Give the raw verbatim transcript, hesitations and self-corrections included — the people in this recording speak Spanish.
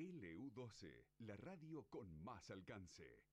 L U doce, la radio con más alcance.